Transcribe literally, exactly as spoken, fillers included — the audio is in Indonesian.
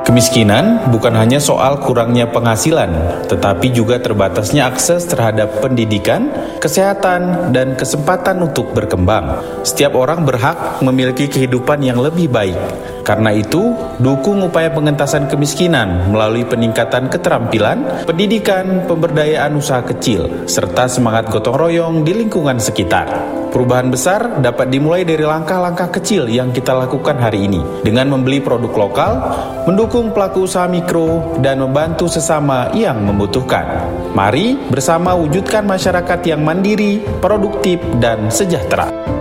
Kemiskinan bukan hanya soal kurangnya penghasilan, tetapi juga terbatasnya akses terhadap pendidikan, kesehatan, dan kesempatan untuk berkembang. Setiap orang berhak memiliki kehidupan yang lebih baik. Karena itu, dukung upaya pengentasan kemiskinan melalui peningkatan keterampilan, pendidikan, pemberdayaan usaha kecil, serta semangat gotong royong di lingkungan sekitar. Perubahan besar dapat dimulai dari langkah-langkah kecil yang kita lakukan hari ini, dengan membeli produk lokal, mendukung pelaku usaha mikro, dan membantu sesama yang membutuhkan. Mari bersama wujudkan masyarakat yang mandiri, produktif, dan sejahtera.